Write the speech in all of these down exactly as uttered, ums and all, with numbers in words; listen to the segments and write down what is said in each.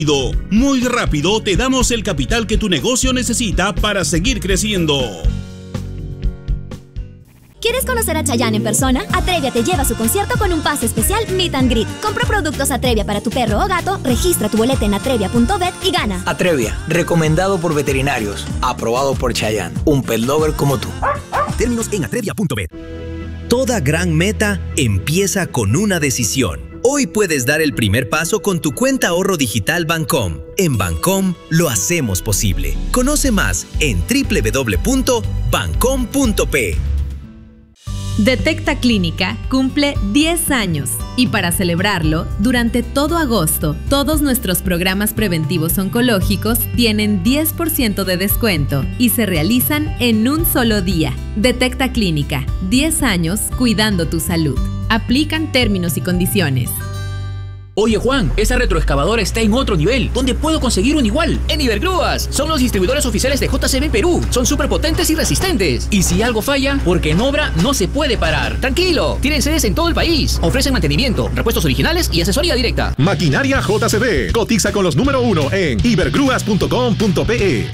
Muy rápido te damos el capital que tu negocio necesita para seguir creciendo. ¿Quieres conocer a Chayanne en persona? Atrevia te lleva a su concierto con un pase especial Meet and Greet. Compra productos Atrevia para tu perro o gato, registra tu boleta en atrevia punto vet y gana. Atrevia, recomendado por veterinarios, aprobado por Chayanne, un pet lover como tú. Términos en atrevia punto vet. Toda gran meta empieza con una decisión. Hoy puedes dar el primer paso con tu cuenta ahorro digital Bancom. En Bancom lo hacemos posible. Conoce más en doble u doble u doble u punto bancom punto pe. Detecta Clínica cumple diez años y para celebrarlo, durante todo agosto, todos nuestros programas preventivos oncológicos tienen diez por ciento de descuento y se realizan en un solo día. Detecta Clínica, diez años cuidando tu salud. Aplican términos y condiciones. Oye Juan, esa retroexcavadora está en otro nivel. ¿Dónde puedo conseguir un igual? En Ibergrúas. Son los distribuidores oficiales de J C B Perú. Son súper potentes y resistentes. Y si algo falla, porque en obra no se puede parar. Tranquilo, tienen sedes en todo el país. Ofrecen mantenimiento, repuestos originales y asesoría directa. Maquinaria J C B. Cotiza con los número uno en ibergrúas punto com punto pe.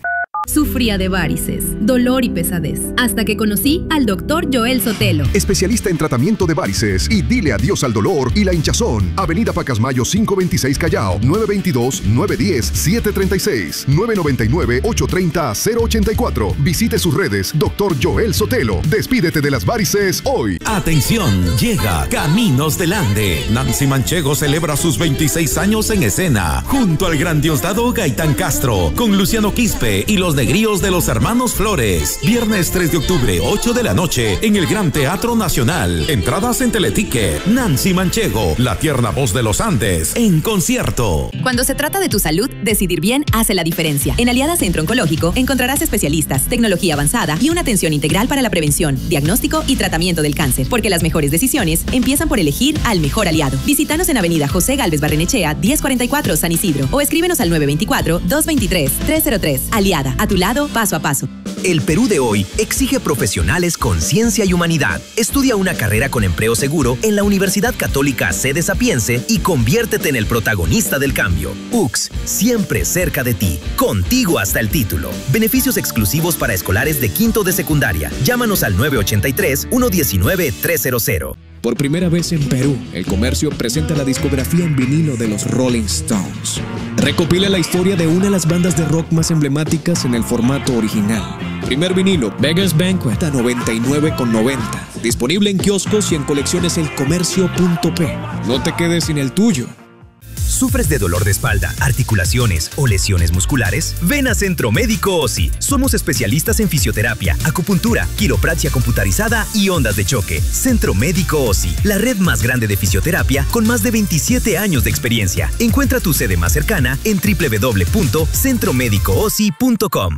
Sufría de varices, dolor y pesadez, hasta que conocí al doctor Joel Sotelo. Especialista en tratamiento de varices y dile adiós al dolor y la hinchazón. Avenida Pacasmayo cinco veintiséis Callao, nueve veintidós, nueve diez, siete treinta y seis, nueve noventa y nueve, ocho treinta, cero ochenta y cuatro. Visite sus redes, doctor Joel Sotelo. Despídete de las varices hoy. Atención, llega Caminos del Ande. Nancy Manchego celebra sus veintiséis años en escena, junto al gran Diosdado Gaitán Castro, con Luciano Quispe y los Negríos de los Hermanos Flores. Viernes tres de octubre, ocho de la noche, en el Gran Teatro Nacional. Entradas en Teleticket. Nancy Manchego, la tierna voz de los Andes, en concierto. Cuando se trata de tu salud, decidir bien hace la diferencia. En Aliada Centro Oncológico encontrarás especialistas, tecnología avanzada y una atención integral para la prevención, diagnóstico y tratamiento del cáncer. Porque las mejores decisiones empiezan por elegir al mejor aliado. Visítanos en Avenida José Gálvez Barrenechea, diez cuarenta y cuatro, San Isidro. O escríbenos al nueve veinticuatro, dos veintitrés, trescientos tres. Aliada, a tu lado, paso a paso. El Perú de hoy exige profesionales con ciencia y humanidad. Estudia una carrera con empleo seguro en la Universidad Católica Sede Sapiense y conviértete en el protagonista del cambio. U C S, siempre cerca de ti, contigo hasta el título. Beneficios exclusivos para escolares de quinto de secundaria. Llámanos al nueve ochenta y tres, uno diecinueve, trescientos. Por primera vez en Perú, el comercio presenta la discografía en vinilo de los Rolling Stones. Recopila la historia de una de las bandas de rock más emblemáticas en el formato original. Primer vinilo, Beggars Banquet, a noventa y nueve con noventa. Disponible en kioscos y en colecciones el comercio punto pe. No te quedes sin el tuyo. ¿Sufres de dolor de espalda, articulaciones o lesiones musculares? Ven a Centro Médico OSI. Somos especialistas en fisioterapia, acupuntura, quiropraxia computarizada y ondas de choque. Centro Médico OSI, la red más grande de fisioterapia con más de veintisiete años de experiencia. Encuentra tu sede más cercana en doble u doble u doble u punto centro médico osi punto com.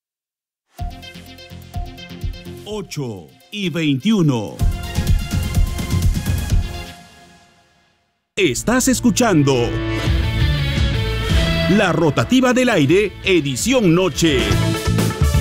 ocho y veintiuno. Estás escuchando La Rotativa del Aire, edición noche.